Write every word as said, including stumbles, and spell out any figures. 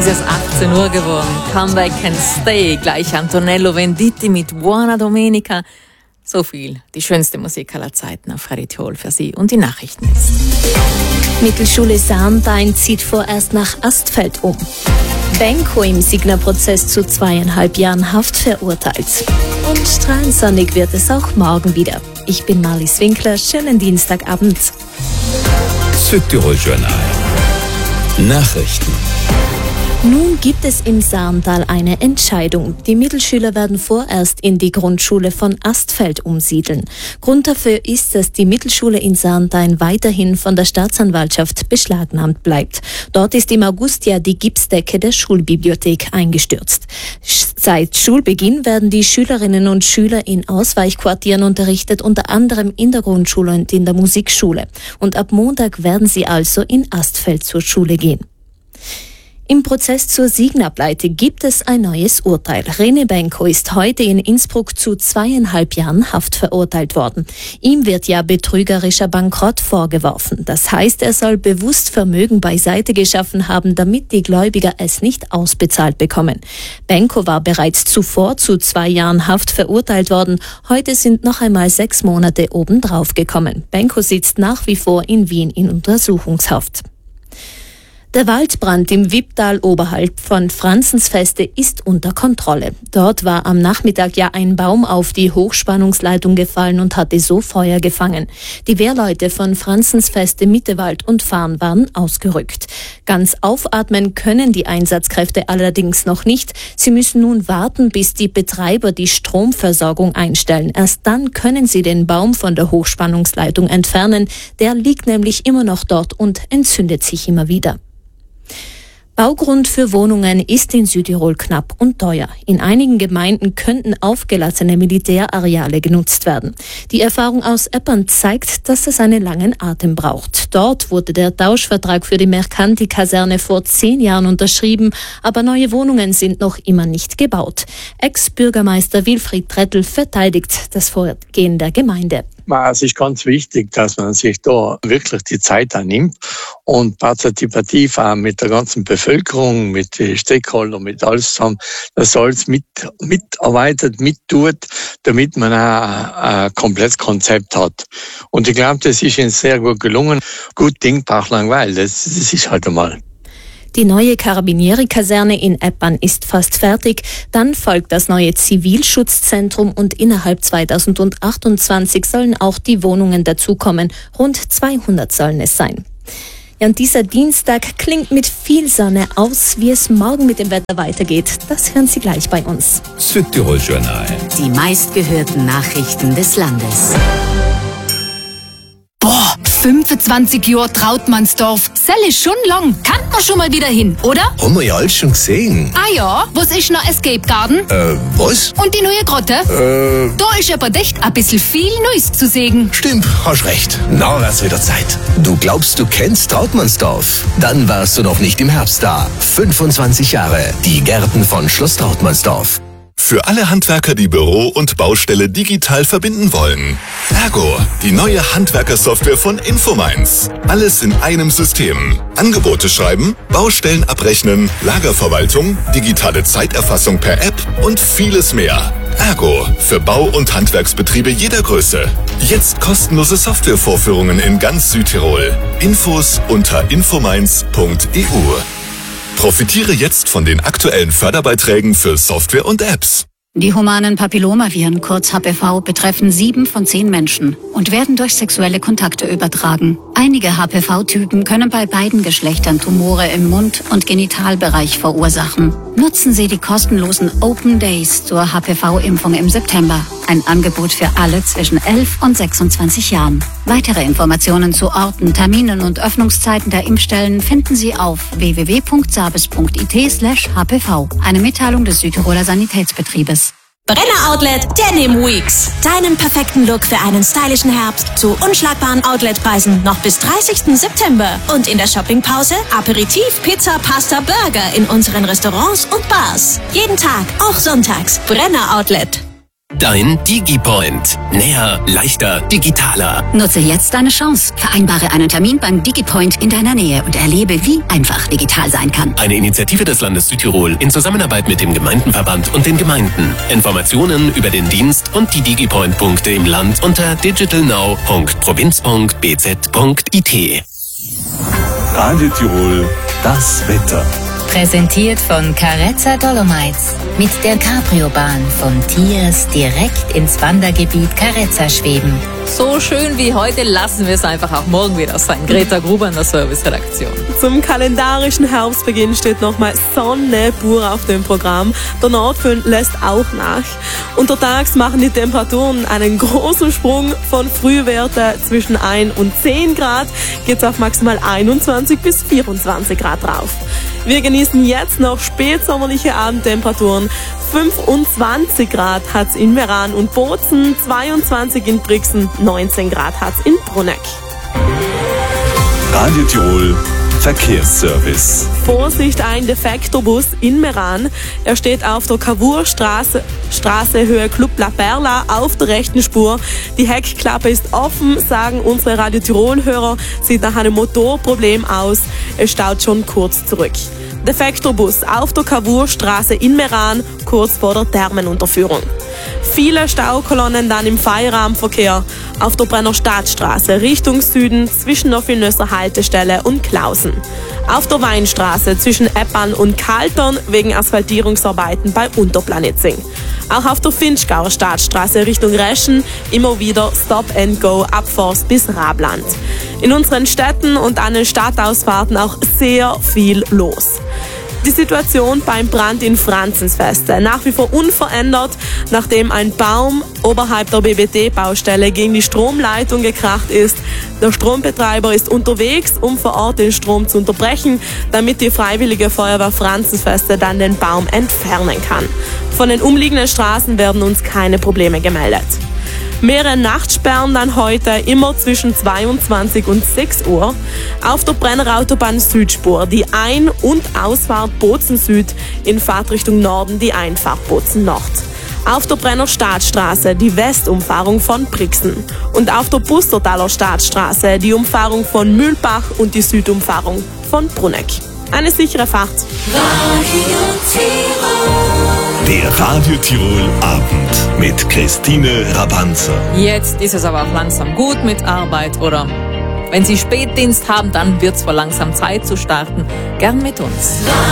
Es ist achtzehn Uhr geworden. Come Back and Stay. Gleich Antonello Venditti mit Buona Domenica. So viel, die schönste Musik aller Zeiten auf Radio Tirol für Sie und die Nachrichten jetzt. Mittelschule Sarntal zieht vorerst nach Astfeld um. Benko im Signa-Prozess zu zweieinhalb Jahren Haft verurteilt. Und strahlensonnig wird es auch morgen wieder. Ich bin Marlies Winkler, schönen Dienstagabend. Südtirol Journal. Nachrichten. Nun gibt es im Sarntal eine Entscheidung. Die Mittelschüler werden vorerst in die Grundschule von Astfeld umsiedeln. Grund dafür ist, dass die Mittelschule in Sarntal weiterhin von der Staatsanwaltschaft beschlagnahmt bleibt. Dort ist im August ja die Gipsdecke der Schulbibliothek eingestürzt. Seit Schulbeginn werden die Schülerinnen und Schüler in Ausweichquartieren unterrichtet, unter anderem in der Grundschule und in der Musikschule. Und ab Montag werden sie also in Astfeld zur Schule gehen. Im Prozess zur Signa-Pleite gibt es ein neues Urteil. René Benko ist heute in Innsbruck zu zweieinhalb Jahren Haft verurteilt worden. Ihm wird ja betrügerischer Bankrott vorgeworfen. Das heißt, er soll bewusst Vermögen beiseite geschaffen haben, damit die Gläubiger es nicht ausbezahlt bekommen. Benko war bereits zuvor zu zwei Jahren Haft verurteilt worden. Heute sind noch einmal sechs Monate obendrauf gekommen. Benko sitzt nach wie vor in Wien in Untersuchungshaft. Der Waldbrand im Wipptal oberhalb von Franzensfeste ist unter Kontrolle. Dort war am Nachmittag ja ein Baum auf die Hochspannungsleitung gefallen und hatte so Feuer gefangen. Die Wehrleute von Franzensfeste, Mittewald und Farn waren ausgerückt. Ganz aufatmen können die Einsatzkräfte allerdings noch nicht. Sie müssen nun warten, bis die Betreiber die Stromversorgung einstellen. Erst dann können sie den Baum von der Hochspannungsleitung entfernen. Der liegt nämlich immer noch dort und entzündet sich immer wieder. Baugrund für Wohnungen ist in Südtirol knapp und teuer. In einigen Gemeinden könnten aufgelassene Militärareale genutzt werden. Die Erfahrung aus Eppern zeigt, dass es einen langen Atem braucht. Dort wurde der Tauschvertrag für die Mercanti-Kaserne vor zehn Jahren unterschrieben, aber neue Wohnungen sind noch immer nicht gebaut. Ex-Bürgermeister Wilfried Trettel verteidigt das Vorgehen der Gemeinde. Es ist ganz wichtig, dass man sich da wirklich die Zeit annimmt und partizipativ auch mit der ganzen Bevölkerung, mit den Stakeholdern, mit alles zusammen, das alles mit, mitarbeitet, mittut, damit man auch ein komplettes Konzept hat. Und ich glaube, das ist uns sehr gut gelungen. Gut Ding braucht Langweil, das, das ist halt einmal. Die neue Carabinieri-Kaserne in Eppern ist fast fertig. Dann folgt das neue Zivilschutzzentrum und innerhalb zweitausendachtundzwanzig sollen auch die Wohnungen dazukommen. Rund zweihundert sollen es sein. Ja, und dieser Dienstag klingt mit viel Sonne aus. Wie es morgen mit dem Wetter weitergeht, das hören Sie gleich bei uns. Südtirol Journal. Die meistgehörten Nachrichten des Landes. Boah, fünfundzwanzig Jahre Trautmannsdorf. Sell ist schon lang. Kann man schon mal wieder hin, oder? Haben wir ja alles schon gesehen. Ah ja, was ist noch Escape Garden? Äh, was? Und die neue Grotte? Äh... Da ist aber echt ein bisschen viel Neues zu sehen. Stimmt, hast recht. Na, wird's wieder Zeit. Du glaubst, du kennst Trautmannsdorf? Dann warst du noch nicht im Herbst da. fünfundzwanzig Jahre. Die Gärten von Schloss Trautmannsdorf. Für alle Handwerker, die Büro und Baustelle digital verbinden wollen. Ergo, die neue Handwerkersoftware von Infomines. Alles in einem System. Angebote schreiben, Baustellen abrechnen, Lagerverwaltung, digitale Zeiterfassung per App und vieles mehr. Ergo, für Bau- und Handwerksbetriebe jeder Größe. Jetzt kostenlose Softwarevorführungen in ganz Südtirol. Infos unter infomines punkt e u. Profitiere jetzt von den aktuellen Förderbeiträgen für Software und Apps. Die humanen Papillomaviren, kurz H P V, betreffen sieben von zehn Menschen und werden durch sexuelle Kontakte übertragen. Einige H P V-Typen können bei beiden Geschlechtern Tumore im Mund- und Genitalbereich verursachen. Nutzen Sie die kostenlosen Open Days zur H P V-Impfung im September. Ein Angebot für alle zwischen elf und sechsundzwanzig Jahren. Weitere Informationen zu Orten, Terminen und Öffnungszeiten der Impfstellen finden Sie auf w w w punkt sabis punkt i t slash h p v. Eine Mitteilung des Südtiroler Sanitätsbetriebes. Brenner Outlet Denim Weeks. Deinen perfekten Look für einen stylischen Herbst zu unschlagbaren Outletpreisen noch bis dreißigsten September. Und in der Shoppingpause Aperitif, Pizza, Pasta, Burger in unseren Restaurants und Bars. Jeden Tag, auch sonntags. Brenner Outlet. Dein DigiPoint. Näher, leichter, digitaler. Nutze jetzt deine Chance. Vereinbare einen Termin beim DigiPoint in deiner Nähe und erlebe, wie einfach digital sein kann. Eine Initiative des Landes Südtirol in Zusammenarbeit mit dem Gemeindenverband und den Gemeinden. Informationen über den Dienst und die DigiPoint-Punkte im Land unter digitalnow punkt provinz punkt b z punkt i t. Radio Tirol, das Wetter. Präsentiert von Carezza Dolomites. Mit der Cabrio-Bahn von Tiers direkt ins Wandergebiet Carezza schweben. So schön wie heute lassen wir es einfach auch morgen wieder sein. Greta Gruber in der Serviceredaktion. Zum kalendarischen Herbstbeginn steht nochmal Sonne pur auf dem Programm. Der Nordföhn lässt auch nach. Untertags machen die Temperaturen einen großen Sprung. Von Frühwerte zwischen ein und zehn Grad geht's auf maximal einundzwanzig bis vierundzwanzig Grad drauf. Wir genießen jetzt noch spätsommerliche Abendtemperaturen. fünfundzwanzig Grad hat's in Meran und Bozen, zweiundzwanzig in Brixen, neunzehn Grad hat's in Bruneck. Radio Tirol Verkehrsservice. Vorsicht, ein defekter Bus in Meran. Er steht auf der Cavour-Straße, Straße Höhe Club La Perla auf der rechten Spur. Die Heckklappe ist offen, sagen unsere Radio Tirol-Hörer. Sieht nach einem Motorproblem aus. Es staut schon kurz zurück. Defekter Bus auf der Cavour-Straße in Meran, kurz vor der Thermenunterführung. Viele Staukolonnen dann im Feierabendverkehr auf der Brenner Stadtstraße Richtung Süden zwischen der Vilnösser Haltestelle und Klausen. Auf der Weinstraße zwischen Eppan und Kaltern wegen Asphaltierungsarbeiten bei Unterplanitzing. Auch auf der Finchgauer Stadtstraße Richtung Reschen immer wieder Stop and Go ab Forst bis Rabland. In unseren Städten und an den Stadtausfahrten auch sehr viel los. Die Situation beim Brand in Franzensfeste nach wie vor unverändert, nachdem ein Baum oberhalb der B B T-Baustelle gegen die Stromleitung gekracht ist. Der Strombetreiber ist unterwegs, um vor Ort den Strom zu unterbrechen, damit die Freiwillige Feuerwehr Franzensfeste dann den Baum entfernen kann. Von den umliegenden Straßen werden uns keine Probleme gemeldet. Mehrere Nachtsperren dann heute immer zwischen zweiundzwanzig und sechs Uhr. Auf der Brenner Autobahn Südspur die Ein- und Ausfahrt Bozen Süd, in Fahrtrichtung Norden die Einfahrt Bozen Nord. Auf der Brenner Stadtstraße die Westumfahrung von Brixen und auf der Bustertaler Stadtstraße die Umfahrung von Mühlbach und die Südumfahrung von Bruneck. Eine sichere Fahrt. Radio Tirol. Der Radio Tirol Abend mit Christine Rabanzer. Jetzt ist es aber auch langsam gut mit Arbeit, oder? Wenn Sie Spätdienst haben, dann wird's wohl langsam Zeit zu starten. Gern mit uns.